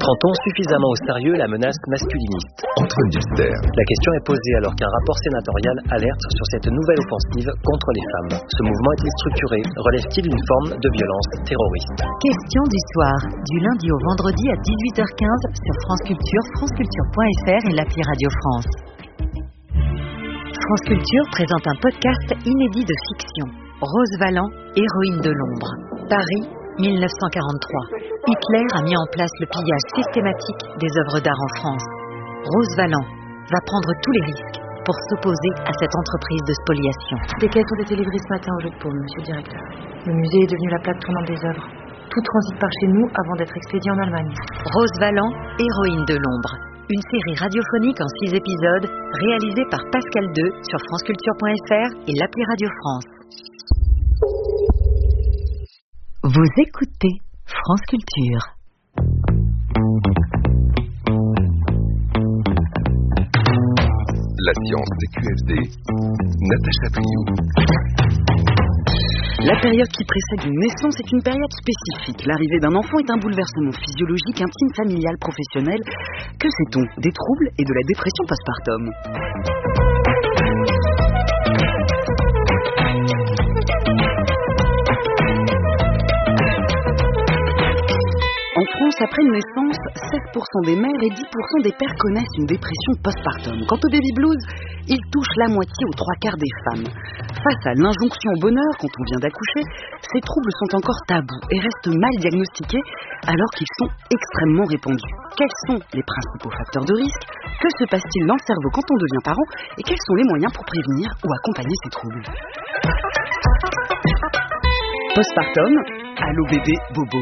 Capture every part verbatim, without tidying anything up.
Prend-on suffisamment au sérieux la menace masculiniste ? Antoine Duster. La question est posée alors qu'un rapport sénatorial alerte sur cette nouvelle offensive contre les femmes. Ce mouvement est-il structuré ? Relève-t-il une forme de violence terroriste ? Question du soir, du lundi au vendredi à dix-huit heures quinze sur France Culture, franceculture point f r et l'appli Radio France. France Culture présente un podcast inédit de fiction. Rose Valland, héroïne de l'ombre. Paris, mille neuf cent quarante-trois. Hitler a mis en place le pillage systématique des œuvres d'art en France. Rose Valland va prendre tous les risques pour s'opposer à cette entreprise de spoliation. Des caisses ont été livrées ce matin au jeu de paume, monsieur le directeur. Le musée est devenu la plaque tournante des œuvres. Tout transite par chez nous avant d'être expédié en Allemagne. Rose Valland, héroïne de l'ombre. Une série radiophonique en six épisodes, réalisée par Pascal deux sur franceculture point f r et l'appli Radio France. Vous écoutez France Culture. La science des Q F D. Natacha Priou. La période qui précède une naissance est une période spécifique. L'arrivée d'un enfant est un bouleversement physiologique, intime, familial, professionnel. Que sait-on des troubles et de la dépression postpartum ? En France, après une naissance, sept pour cent des mères et dix pour cent des pères connaissent une dépression postpartum. Quant au baby blues, il touche la moitié aux trois quarts des femmes. Face à l'injonction au bonheur quand on vient d'accoucher, ces troubles sont encore tabous et restent mal diagnostiqués alors qu'ils sont extrêmement répandus. Quels sont les principaux facteurs de risque ? Que se passe-t-il dans le cerveau quand on devient parent ? Et quels sont les moyens pour prévenir ou accompagner ces troubles ? Postpartum, allô bébé bobo.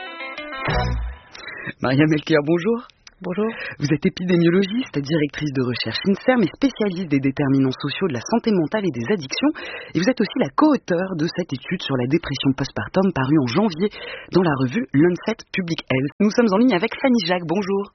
Maria Melchior, bonjour. Bonjour. Vous êtes épidémiologiste, directrice de recherche INSERM et spécialiste des déterminants sociaux de la santé mentale et des addictions. Et vous êtes aussi la co-auteure de cette étude sur la dépression postpartum parue en janvier dans la revue Lancet Public Health. Nous sommes en ligne avec Fanny Jacques, bonjour.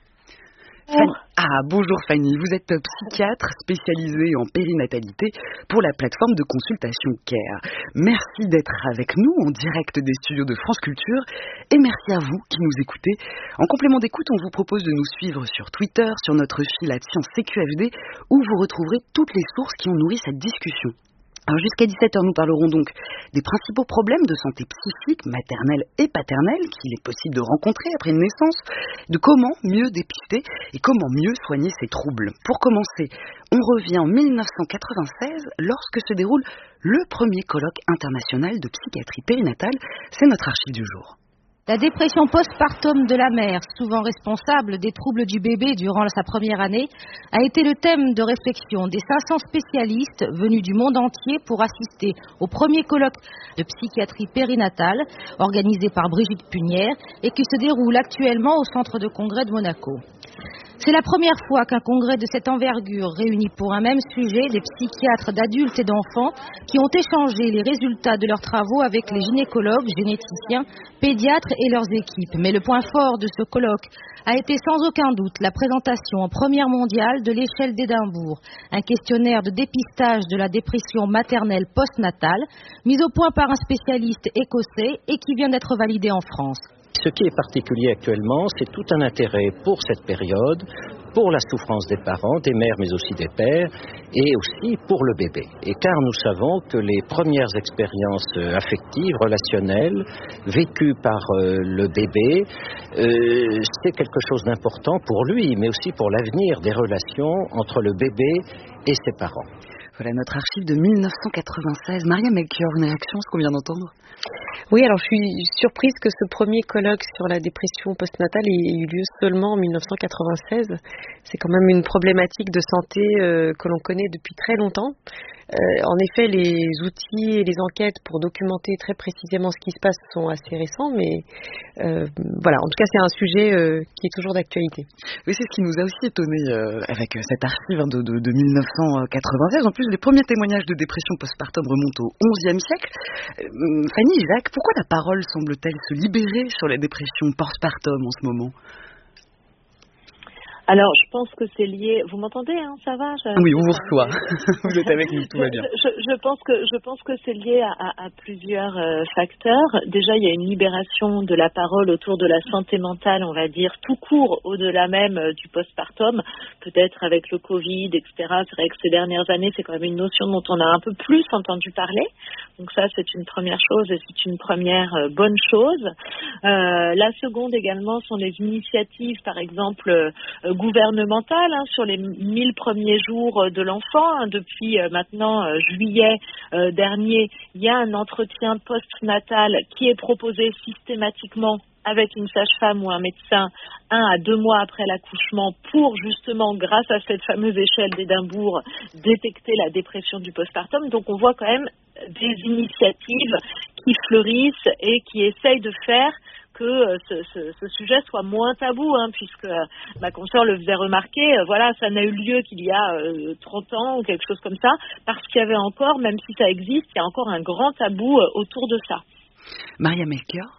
Fanny... Ah, bonjour Fanny, vous êtes psychiatre spécialisée en périnatalité pour la plateforme de consultation CARE. Merci d'être avec nous en direct des studios de France Culture et merci à vous qui nous écoutez. En complément d'écoute, on vous propose de nous suivre sur Twitter, sur notre fil à Science C Q F D, où vous retrouverez toutes les sources qui ont nourri cette discussion. Alors jusqu'à dix-sept heures, nous parlerons donc des principaux problèmes de santé psychique, maternelle et paternelle qu'il est possible de rencontrer après une naissance, de comment mieux dépister et comment mieux soigner ces troubles. Pour commencer, on revient en mille neuf cent quatre-vingt-seize lorsque se déroule le premier colloque international de psychiatrie périnatale. C'est notre archive du jour. La dépression postpartum de la mère, souvent responsable des troubles du bébé durant sa première année, a été le thème de réflexion des cinq cents spécialistes venus du monde entier pour assister au premier colloque de psychiatrie périnatale organisé par Brigitte Punière et qui se déroule actuellement au centre de congrès de Monaco. C'est la première fois qu'un congrès de cette envergure réunit pour un même sujet des psychiatres d'adultes et d'enfants qui ont échangé les résultats de leurs travaux avec les gynécologues, généticiens, pédiatres et leurs équipes. Mais le point fort de ce colloque a été sans aucun doute la présentation en première mondiale de l'échelle d'Édimbourg, un questionnaire de dépistage de la dépression maternelle postnatale, mis au point par un spécialiste écossais et qui vient d'être validé en France. Ce qui est particulier actuellement, c'est tout un intérêt pour cette période, pour la souffrance des parents, des mères mais aussi des pères, et aussi pour le bébé. Et car nous savons que les premières expériences affectives, relationnelles, vécues par euh, le bébé, euh, c'est quelque chose d'important pour lui, mais aussi pour l'avenir des relations entre le bébé et ses parents. Voilà notre archive de mille neuf cent quatre-vingt-seize. Maria Melchior, une réaction à ce qu'on vient d'entendre ? Oui, alors je suis surprise que ce premier colloque sur la dépression postnatale ait eu lieu seulement en mille neuf cent quatre-vingt-seize. C'est quand même une problématique de santé euh, que l'on connaît depuis très longtemps. Euh, en effet, les outils et les enquêtes pour documenter très précisément ce qui se passe sont assez récents, mais euh, voilà, en tout cas, c'est un sujet euh, qui est toujours d'actualité. Oui, c'est ce qui nous a aussi étonné euh, avec cette archive hein, de, de, de mille neuf cent quatre-vingt-seize. En plus, les premiers témoignages de dépression postpartum remontent au onzième siècle. Euh, Fanny, Jacques, pourquoi la parole semble-t-elle se libérer sur la dépression postpartum en ce moment ? Alors, je pense que c'est lié. Vous m'entendez, hein, ça va je... Oui, on vous reçoit. Vous êtes avec nous, tout va bien. Je, je, je pense que je pense que c'est lié à, à, à plusieurs euh, facteurs. Déjà, il y a une libération de la parole autour de la santé mentale, on va dire, tout court, au-delà même euh, du postpartum. Peut-être avec le Covid, et cetera. C'est vrai que ces dernières années, c'est quand même une notion dont on a un peu plus entendu parler. Donc ça, c'est une première chose et c'est une première euh, bonne chose. Euh, la seconde également sont les initiatives, par exemple, euh, gouvernementales hein, sur les mille premiers jours de l'enfant. Hein, depuis euh, maintenant euh, juillet euh, dernier, il y a un entretien postnatal qui est proposé systématiquement avec une sage-femme ou un médecin un à deux mois après l'accouchement pour justement, grâce à cette fameuse échelle d'Édimbourg, détecter la dépression du postpartum. Donc on voit quand même des initiatives qui fleurissent et qui essayent de faire que ce, ce, ce sujet soit moins tabou, hein, puisque euh, ma consoeur le faisait remarquer, euh, voilà, ça n'a eu lieu qu'il y a euh, trente ans ou quelque chose comme ça, parce qu'il y avait encore, même si ça existe, il y a encore un grand tabou euh, autour de ça. Maria Melchior.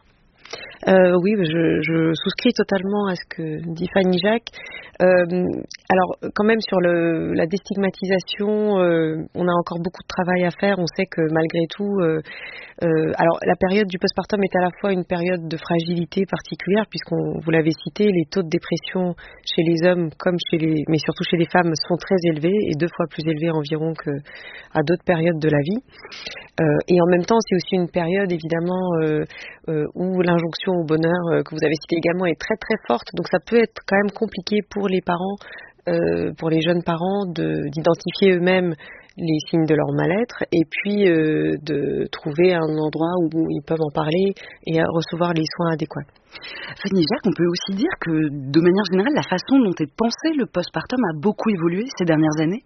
Euh, oui, je, je souscris totalement à ce que dit Fanny Jacques. Euh, alors, quand même, sur le, la déstigmatisation, euh, on a encore beaucoup de travail à faire. On sait que malgré tout, euh, euh, alors la période du postpartum est à la fois une période de fragilité particulière, puisqu'on, vous l'avez cité, les taux de dépression chez les hommes, comme chez les, mais surtout chez les femmes, sont très élevés et deux fois plus élevés environ que à d'autres périodes de la vie. Euh, et en même temps, c'est aussi une période évidemment euh, euh, où l'injonction au bonheur euh, que vous avez cité également est très très forte. Donc ça peut être quand même compliqué pour les parents, euh, pour les jeunes parents, de, d'identifier eux-mêmes les signes de leur mal-être et puis euh, de trouver un endroit où ils peuvent en parler et recevoir les soins adéquats. Fanny Jacques, on peut aussi dire que de manière générale, la façon dont est pensé le postpartum a beaucoup évolué ces dernières années.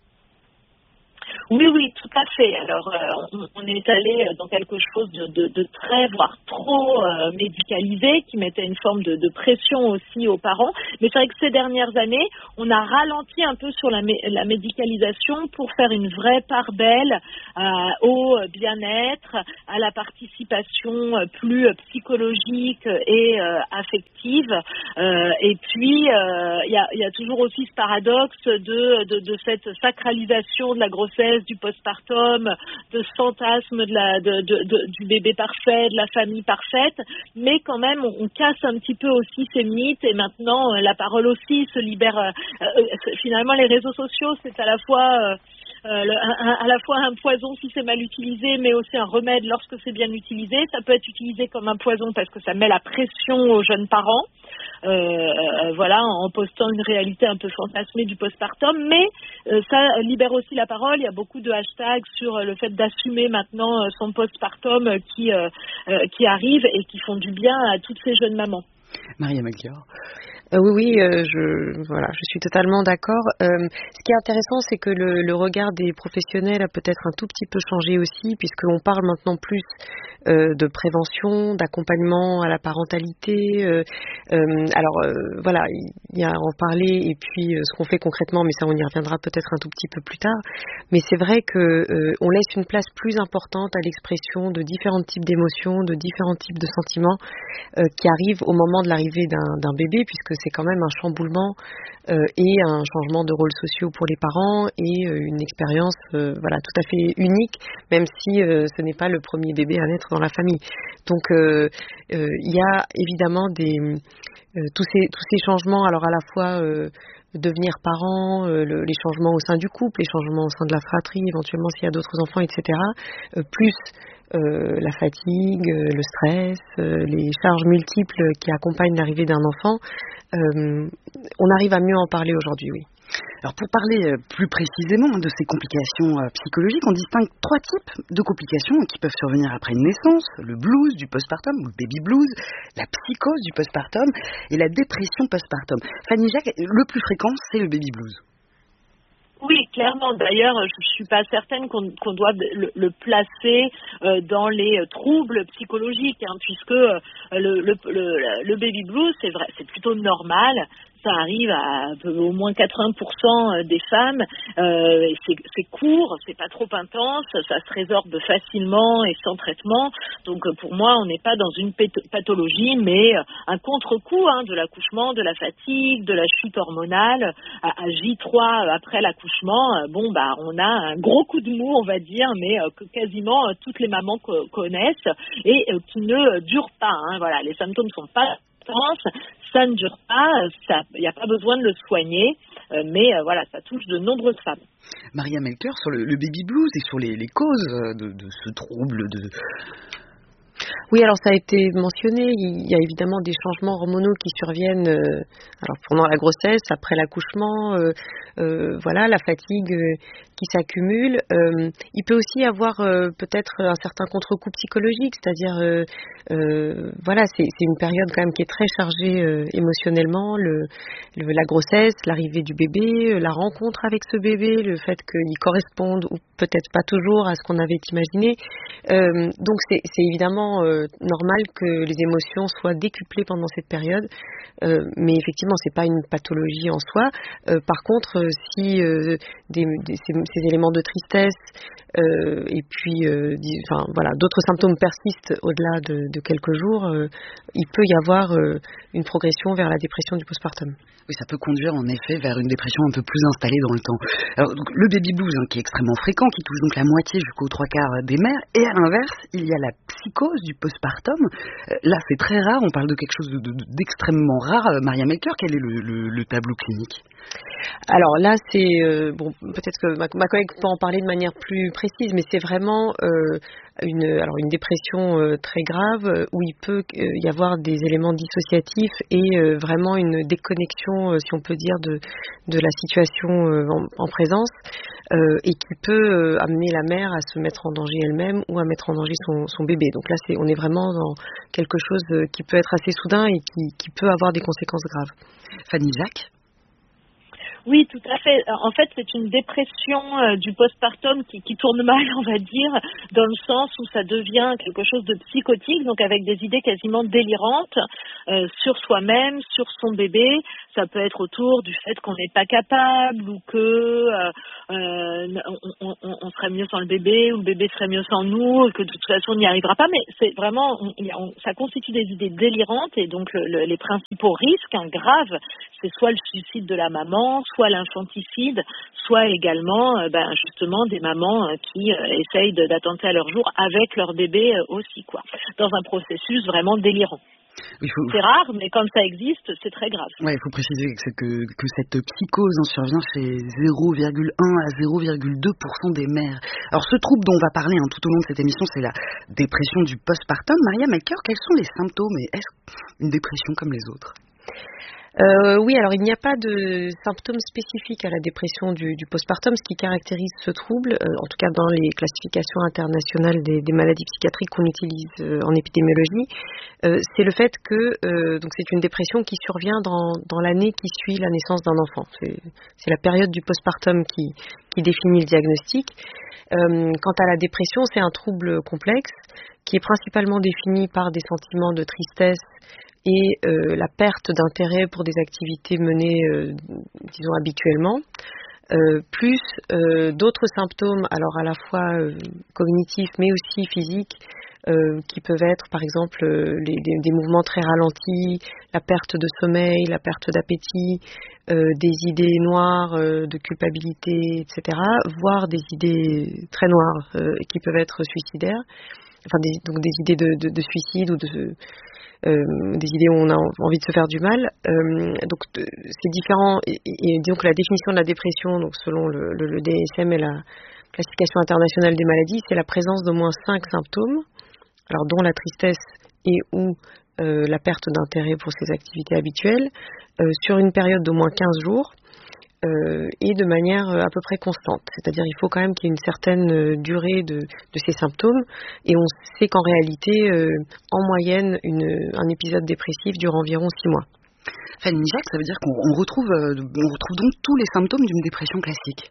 Oui, oui, tout à fait. Alors, euh, on, on est allé dans quelque chose de, de, de très, voire trop euh, médicalisé, qui mettait une forme de, de pression aussi aux parents. Mais c'est vrai que ces dernières années, on a ralenti un peu sur la, mé- la médicalisation pour faire une vraie part belle euh, au bien-être, à la participation plus psychologique et euh, affective. Euh, et puis, il euh, y, a, y a toujours aussi ce paradoxe de, de, de cette sacralisation de la grossesse, du postpartum, de ce fantasme de la, de, de, de, du bébé parfait, de la famille parfaite, mais quand même on, on casse un petit peu aussi ces mythes et maintenant euh, la parole aussi se libère. Euh, euh, finalement les réseaux sociaux c'est à la fois euh, Euh, le, un, à la fois un poison si c'est mal utilisé, mais aussi un remède lorsque c'est bien utilisé. Ça peut être utilisé comme un poison parce que ça met la pression aux jeunes parents, euh, euh, voilà, en postant une réalité un peu fantasmée du postpartum, mais euh, ça libère aussi la parole. Il y a beaucoup de hashtags sur le fait d'assumer maintenant son postpartum qui, euh, euh, qui arrive et qui font du bien à toutes ces jeunes mamans. Maria Melchior. Euh, oui, oui, euh, je, voilà, je suis totalement d'accord. Euh, ce qui est intéressant, c'est que le, le regard des professionnels a peut-être un tout petit peu changé aussi, puisqu'on parle maintenant plus euh, de prévention, d'accompagnement à la parentalité. Euh, euh, alors, euh, voilà, il y a à en parler, et puis euh, ce qu'on fait concrètement, mais ça, on y reviendra peut-être un tout petit peu plus tard. Mais c'est vrai que euh, on laisse une place plus importante à l'expression de différents types d'émotions, de différents types de sentiments euh, qui arrivent au moment de l'arrivée d'un, d'un bébé, puisque c'est quand même un chamboulement euh, et un changement de rôles sociaux pour les parents et euh, une expérience euh, voilà, tout à fait unique, même si euh, ce n'est pas le premier bébé à naître dans la famille. Donc euh, euh, il y a évidemment des, euh, tous, ces, tous ces changements, alors à la fois euh, devenir parent, euh, le, les changements au sein du couple, les changements au sein de la fratrie, éventuellement s'il y a d'autres enfants, et cetera, euh, plus Euh, la fatigue, euh, le stress, euh, les charges multiples qui accompagnent l'arrivée d'un enfant, euh, on arrive à mieux en parler aujourd'hui, oui. Alors pour parler euh, plus précisément de ces complications euh, psychologiques, on distingue trois types de complications qui peuvent survenir après une naissance: le blues du postpartum, ou le baby blues, la psychose du postpartum et la dépression postpartum. Fanny Jacques, le plus fréquent, c'est le baby blues. Oui, clairement. D'ailleurs, je ne suis pas certaine qu'on, qu'on doit le, le placer euh, dans les troubles psychologiques, hein, puisque euh, le, le, le, le baby blues, c'est vrai, c'est plutôt normal. ça arrive à au moins quatre-vingts pour cent des femmes. Euh, c'est, c'est court, c'est pas trop intense, ça se résorbe facilement et sans traitement. Donc pour moi, on n'est pas dans une pathologie, mais un contre-coup hein, de l'accouchement, de la fatigue, de la chute hormonale. À, à J trois après l'accouchement, bon bah on a un gros coup de mou, on va dire, mais euh, que quasiment euh, toutes les mamans co- connaissent et euh, qui ne dure pas. Hein, voilà, les symptômes sont pas intenses, ça ne dure pas, il n'y a pas besoin de le soigner, euh, mais euh, voilà, ça touche de nombreuses femmes. Maria Melchior, sur le, le baby blues et sur les, les causes de, de ce trouble de... Oui, alors ça a été mentionné, il y a évidemment des changements hormonaux qui surviennent euh, alors pendant la grossesse, après l'accouchement, euh, euh, voilà, la fatigue euh, qui s'accumule. Euh, il peut aussi y avoir euh, peut-être un certain contre-coup psychologique, c'est-à-dire, euh, euh, voilà, c'est, c'est une période quand même qui est très chargée euh, émotionnellement, le, le, la grossesse, l'arrivée du bébé, la rencontre avec ce bébé, le fait qu'il corresponde ou peut-être pas toujours à ce qu'on avait imaginé. Euh, donc c'est, c'est évidemment euh, normal que les émotions soient décuplées pendant cette période, euh, mais effectivement c'est pas une pathologie en soi. Euh, par contre, euh, si euh, des, des, ces, ces éléments de tristesse euh, et puis euh, dis, enfin, voilà, d'autres symptômes persistent au-delà de, de quelques jours, euh, il peut y avoir euh, une progression vers la dépression du postpartum. Oui, ça peut conduire en effet vers une dépression un peu plus installée dans le temps. Alors, donc, le baby blues, hein, qui est extrêmement fréquent, qui touche donc la moitié jusqu'aux trois quarts des mères, et à l'inverse, il y a la psychose du postpartum. Euh, là, c'est très rare, on parle de quelque chose de, de, d'extrêmement rare. Euh, Maria Melchior, quel est le, le, le tableau clinique ? Alors là, c'est euh, bon, peut-être que ma, ma collègue peut en parler de manière plus précise, mais c'est vraiment euh, une, alors une dépression euh, très grave euh, où il peut euh, y avoir des éléments dissociatifs et euh, vraiment une déconnexion, euh, si on peut dire, de, de la situation euh, en, en présence euh, et qui peut euh, amener la mère à se mettre en danger elle-même ou à mettre en danger son, son bébé. Donc là, c'est, on est vraiment dans quelque chose euh, qui peut être assez soudain et qui, qui peut avoir des conséquences graves. Fanny Jacques ? Oui, tout à fait. En fait, c'est une dépression euh, du postpartum qui, qui tourne mal, on va dire, dans le sens où ça devient quelque chose de psychotique, donc avec des idées quasiment délirantes euh, sur soi-même, sur son bébé. Ça peut être autour du fait qu'on n'est pas capable ou que euh, euh, on, on, on serait mieux sans le bébé ou le bébé serait mieux sans nous, que de toute façon on n'y arrivera pas. Mais c'est vraiment, on, on, ça constitue des idées délirantes et donc le, le, les principaux risques hein, graves, c'est soit le suicide de la maman, soit l'infanticide, soit également euh, ben, justement des mamans euh, qui euh, essayent de, d'attenter à leur jour avec leur bébé euh, aussi, quoi, dans un processus vraiment délirant. Il faut... C'est rare, mais quand ça existe, c'est très grave. Ouais, il faut préciser que, que, que cette psychose en survient chez zéro virgule un à zéro virgule deux pour cent des mères. Alors ce trouble dont on va parler hein, tout au long de cette émission, c'est la dépression du postpartum. Maria Melchior, quels sont les symptômes et est-ce une dépression comme les autres ? Euh, oui, alors il n'y a pas de symptômes spécifiques à la dépression du, du postpartum. Ce qui caractérise ce trouble, euh, en tout cas dans les classifications internationales des, des maladies psychiatriques qu'on utilise euh, en épidémiologie, euh, c'est le fait que euh, donc c'est une dépression qui survient dans, dans l'année qui suit la naissance d'un enfant. C'est, c'est la période du postpartum qui, qui définit le diagnostic. Euh, quant à la dépression, c'est un trouble complexe qui est principalement défini par des sentiments de tristesse et euh, la perte d'intérêt pour des activités menées, euh, disons, habituellement, euh, plus euh, d'autres symptômes, alors à la fois euh, cognitifs mais aussi physiques, euh, qui peuvent être par exemple euh, les, des, des mouvements très ralentis, la perte de sommeil, la perte d'appétit, euh, des idées noires euh, de culpabilité, et cetera, voire des idées très noires euh, qui peuvent être suicidaires, enfin des, donc des idées de, de, de suicide ou de... Euh, des idées où on a envie de se faire du mal. Euh, donc de, c'est différent et, et, et donc la définition de la dépression, donc selon le, le, le D S M et la classification internationale des maladies, c'est la présence d'au moins cinq symptômes, alors dont la tristesse et ou euh, la perte d'intérêt pour ses activités habituelles, euh, sur une période d'au moins quinze jours. Euh, et de manière à peu près constante. C'est-à-dire il faut quand même qu'il y ait une certaine durée de, de ces symptômes et on sait qu'en réalité, euh, en moyenne, une, un épisode dépressif dure environ six mois. Fanny Jacques, ça veut dire qu'on on retrouve, euh, on retrouve donc tous les symptômes d'une dépression classique.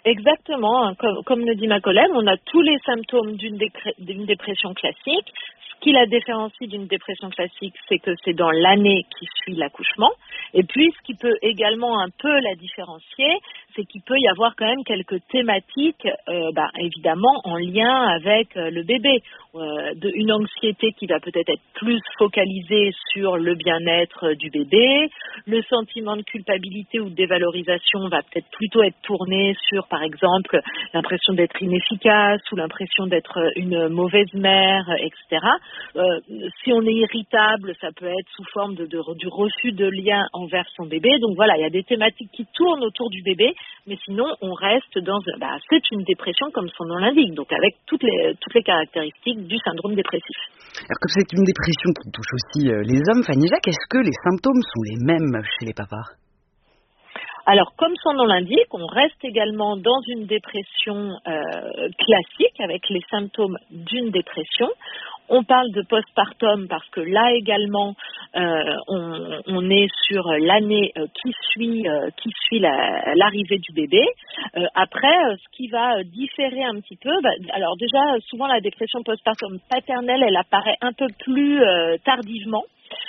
Exactement, comme, comme le dit ma collègue, on a tous les symptômes d'une, décré- d'une dépression classique. Ce Ce qui la différencie d'une dépression classique, c'est que c'est dans l'année qui suit l'accouchement. Et puis, ce qui peut également un peu la différencier, c'est qu'il peut y avoir quand même quelques thématiques, euh, bah, évidemment, en lien avec euh, le bébé. Euh, de, une anxiété qui va peut-être être plus focalisée sur le bien-être du bébé. Le sentiment de culpabilité ou de dévalorisation va peut-être plutôt être tourné sur, par exemple, l'impression d'être inefficace ou l'impression d'être une mauvaise mère, et cetera. Euh, si on est irritable, ça peut être sous forme de, de, du refus de lien envers son bébé. Donc voilà, il y a des thématiques qui tournent autour du bébé, mais sinon on reste dans... Bah, c'est une dépression comme son nom l'indique, donc avec toutes les, toutes les caractéristiques du syndrome dépressif. Alors comme c'est une dépression qui touche aussi euh, les hommes, Fanny Jacques, est-ce que les symptômes sont les mêmes chez les papas ? Alors, comme son nom l'indique, on reste également dans une dépression euh, classique avec les symptômes d'une dépression. On parle de postpartum parce que là également, euh, on, on est sur l'année euh, qui suit, euh, qui suit la, l'arrivée du bébé. Euh, après, euh, ce qui va différer un petit peu, bah, alors déjà, souvent la dépression postpartum paternelle, elle apparaît un peu plus euh, tardivement.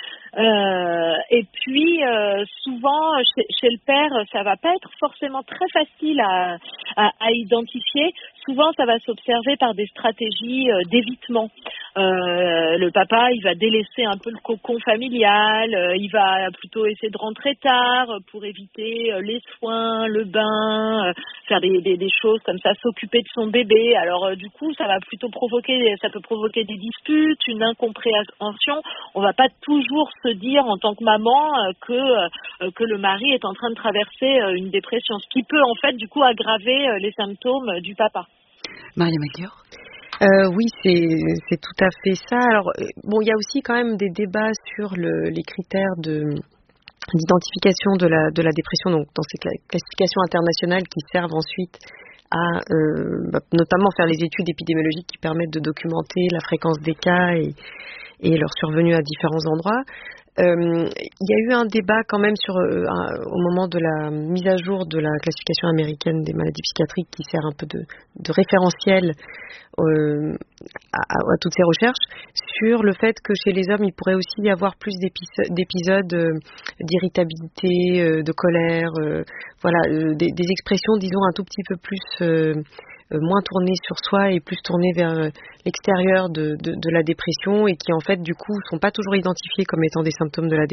Euh, et puis euh, souvent chez, chez le père, ça va pas être forcément très facile à, à, à identifier. Souvent, ça va s'observer par des stratégies euh, d'évitement. Euh, le papa, il va délaisser un peu le cocon familial, euh, il va plutôt essayer de rentrer tard pour éviter euh, les soins, le bain, euh, faire des, des, des choses comme ça, s'occuper de son bébé. Alors euh, du coup, ça va plutôt provoquer, ça peut provoquer des disputes, une incompréhension. On va pas toujours se dire en tant que maman euh, que euh, que le mari est en train de traverser euh, une dépression, ce qui peut en fait du coup aggraver euh, les symptômes euh, du papa. Maria Maguire. Euh, oui, c'est, c'est tout à fait ça. Alors, bon, il y a aussi quand même des débats sur le, les critères de, d'identification de la, de la dépression, donc dans ces classifications internationales qui servent ensuite à euh, bah, notamment faire les études épidémiologiques qui permettent de documenter la fréquence des cas et, et leur survenue à différents endroits. Euh, il y a eu un débat quand même sur euh, un, au moment de la mise à jour de la classification américaine des maladies psychiatriques qui sert un peu de, de référentiel euh, à, à toutes ces recherches, sur le fait que chez les hommes il pourrait aussi y avoir plus d'épisodes, d'épisodes euh, d'irritabilité, euh, de colère, euh, voilà, euh, des, des expressions disons un tout petit peu plus euh, moins tournées sur soi et plus tournées vers l'extérieur de, de, de la dépression et qui en fait du coup sont pas toujours identifiées comme étant des symptômes de la dépression.